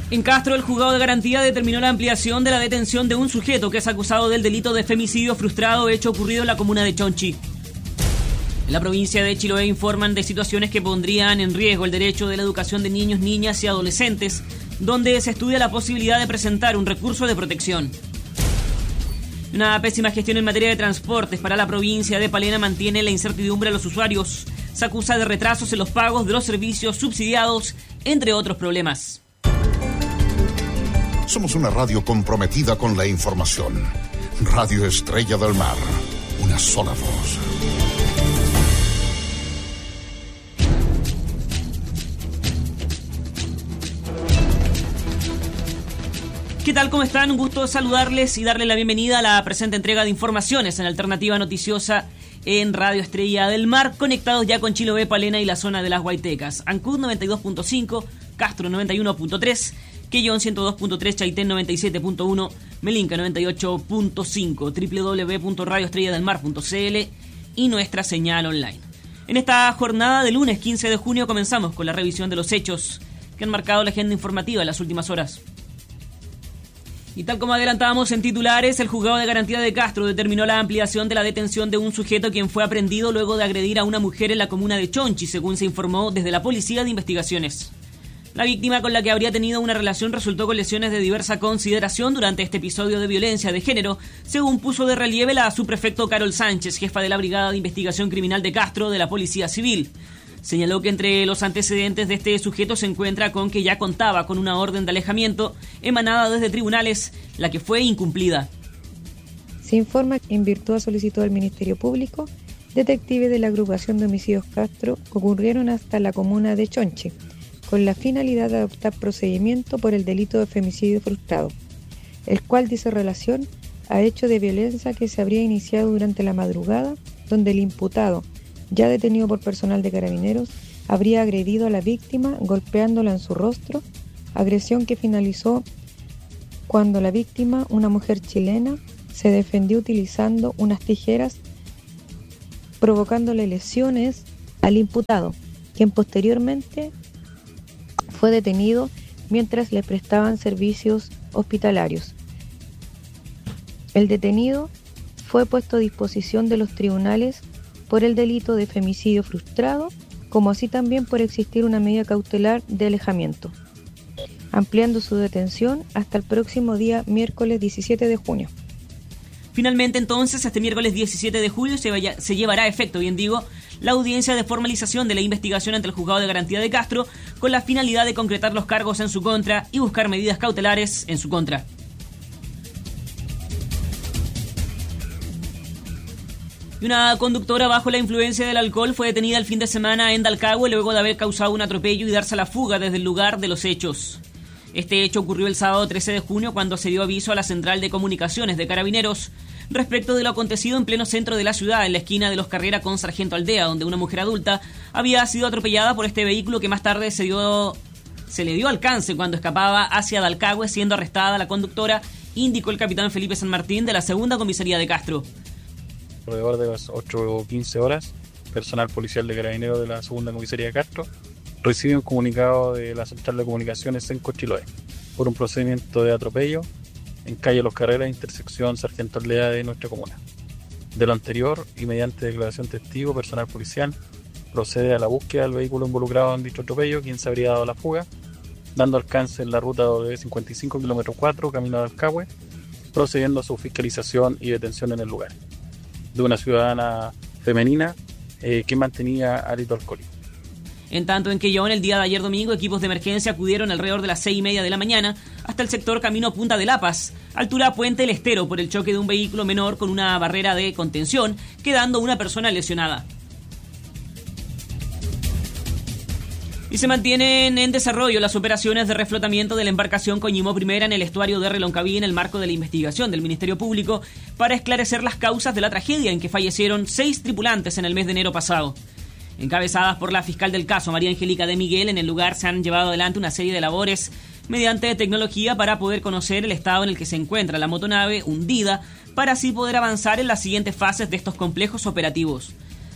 En Castro, el juzgado de garantía determinó la ampliación de la detención de un sujeto que es acusado del delito de femicidio frustrado hecho ocurrido en la comuna de Chonchi. En la provincia de Chiloé informan de situaciones que pondrían en riesgo el derecho de la educación de niños, niñas y adolescentes, donde se estudia la posibilidad de presentar un recurso de protección. Una pésima gestión en materia de transportes para la provincia de Palena mantiene la incertidumbre a los usuarios. Se acusa de retrasos en los pagos de los servicios subsidiados, entre otros problemas. Somos una radio comprometida con la información. Radio Estrella del Mar. Una sola voz. ¿Qué tal? ¿Cómo están? Un gusto saludarles y darles la bienvenida a la presente entrega de informaciones en Alternativa Noticiosa en Radio Estrella del Mar, conectados ya con Chiloé, Palena y la zona de las Huaytecas. Ancud 92.5, Castro 91.3, Quellón 102.3, Chaitén 97.1, Melinca 98.5, www.radioestrelladelmar.cl y nuestra señal online. En esta jornada de lunes 15 de junio comenzamos con la revisión de los hechos que han marcado la agenda informativa en las últimas horas. Y tal como adelantábamos en titulares, el juzgado de garantía de Castro determinó la ampliación de la detención de un sujeto quien fue aprehendido luego de agredir a una mujer en la comuna de Chonchi, según se informó desde la Policía de Investigaciones. La víctima, con la que habría tenido una relación, resultó con lesiones de diversa consideración durante este episodio de violencia de género, según puso de relieve la subprefecto Carol Sánchez, jefa de la Brigada de Investigación Criminal de Castro de la Policía Civil. Señaló que entre los antecedentes de este sujeto se encuentra con que ya contaba con una orden de alejamiento emanada desde tribunales, la que fue incumplida. Se informa que en virtud a solicitud del Ministerio Público, detectives de la agrupación de homicidios Castro concurrieron hasta la comuna de Chonchi, con la finalidad de adoptar procedimiento por el delito de femicidio frustrado, el cual dice relación a hechos de violencia que se habría iniciado durante la madrugada, donde el imputado, ya detenido por personal de Carabineros, habría agredido a la víctima golpeándola en su rostro, agresión que finalizó cuando la víctima, una mujer chilena, se defendió utilizando unas tijeras, provocándole lesiones al imputado, quien posteriormente fue detenido mientras le prestaban servicios hospitalarios. El detenido fue puesto a disposición de los tribunales por el delito de femicidio frustrado, como así también por existir una medida cautelar de alejamiento, ampliando su detención hasta el próximo día miércoles 17 de junio. Finalmente, entonces, este miércoles 17 de julio se llevará a efecto, la audiencia de formalización de la investigación ante el juzgado de garantía de Castro, con la finalidad de concretar los cargos en su contra y buscar medidas cautelares en su contra. Y una conductora bajo la influencia del alcohol fue detenida el fin de semana en Dalcahue luego de haber causado un atropello y darse a la fuga desde el lugar de los hechos. Este hecho ocurrió el sábado 13 de junio cuando se dio aviso a la central de comunicaciones de Carabineros respecto de lo acontecido en pleno centro de la ciudad, en la esquina de Los Carrera con Sargento Aldea, donde una mujer adulta había sido atropellada por este vehículo que más tarde se le dio alcance cuando escapaba hacia Dalcahue, siendo arrestada la conductora, indicó el capitán Felipe San Martín de la segunda comisaría de Castro. Alrededor de las 8:15 horas, personal policial de Carabineros de la segunda comisaría de Castro recibe un comunicado de la central de comunicaciones en Chiloé por un procedimiento de atropello en calle Los Carreras, intersección Sargento Aldea de nuestra comuna. De lo anterior y mediante declaración testigo, personal policial procede a la búsqueda del vehículo involucrado en dicho atropello, quien se habría dado la fuga, dando alcance en la ruta W55 km 4, camino de Dalcahue, procediendo a su fiscalización y detención en el lugar de una ciudadana femenina que mantenía hálito alcohólico. En tanto, en Quellón, el día de ayer domingo, equipos de emergencia acudieron alrededor de las 6:30 de la mañana hasta el sector Camino Punta de Lapas, altura Puente El Estero, por el choque de un vehículo menor con una barrera de contención, quedando una persona lesionada. Y se mantienen en desarrollo las operaciones de reflotamiento de la embarcación Coñimó Primera en el estuario de Reloncaví en el marco de la investigación del Ministerio Público para esclarecer las causas de la tragedia en que fallecieron 6 tripulantes en el mes de enero pasado. Encabezadas por la fiscal del caso, María Angélica de Miguel, en el lugar se han llevado adelante una serie de labores mediante tecnología para poder conocer el estado en el que se encuentra la motonave hundida, para así poder avanzar en las siguientes fases de estos complejos operativos.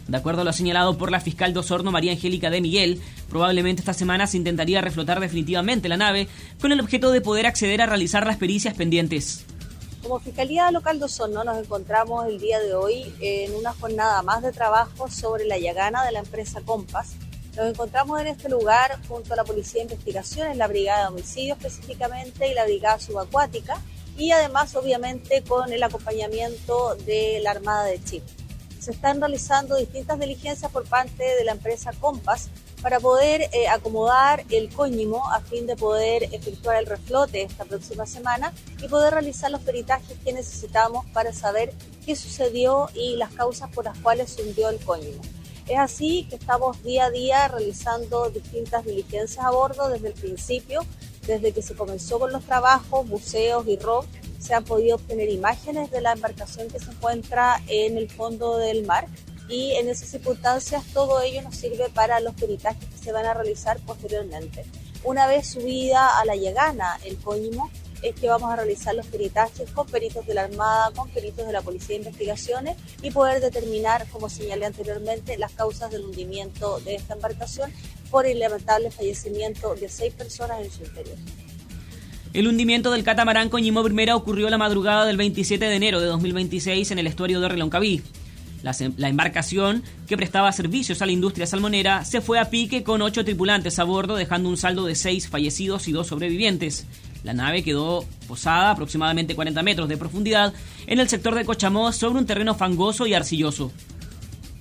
De acuerdo a lo señalado por la fiscal de Osorno, María Angélica de Miguel, probablemente esta semana se intentaría reflotar definitivamente la nave con el objeto de poder acceder a realizar las pericias pendientes. Como Fiscalía Local de Osorno nos encontramos el día de hoy en una jornada más de trabajo sobre la Yagana de la empresa Compass. Nos encontramos en este lugar junto a la Policía de Investigaciones, la Brigada de Homicidio específicamente y la Brigada Subacuática, y además obviamente con el acompañamiento de la Armada de Chile. Se están realizando distintas diligencias por parte de la empresa Compass para poder acomodar el Coñimo a fin de poder efectuar el reflote esta próxima semana y poder realizar los peritajes que necesitamos para saber qué sucedió y las causas por las cuales se hundió el Coñimo. Es así que estamos día a día realizando distintas diligencias a bordo desde el principio, desde que se comenzó con los trabajos, buceos y ROV. Se han podido obtener imágenes de la embarcación que se encuentra en el fondo del mar y en esas circunstancias todo ello nos sirve para los peritajes que se van a realizar posteriormente. Una vez subida a la Yagana, el Coñimo, es que vamos a realizar los peritajes con peritos de la Armada, con peritos de la Policía de Investigaciones y poder determinar, como señalé anteriormente, las causas del hundimiento de esta embarcación por el lamentable fallecimiento de 6 personas en su interior. El hundimiento del catamarán Coñimo Primera ocurrió la madrugada del 27 de enero de 2026 en el estuario de Reloncaví. La embarcación, que prestaba servicios a la industria salmonera, se fue a pique con 8 tripulantes a bordo, dejando un saldo de 6 fallecidos y 2 sobrevivientes. La nave quedó posada a aproximadamente 40 metros de profundidad en el sector de Cochamó sobre un terreno fangoso y arcilloso.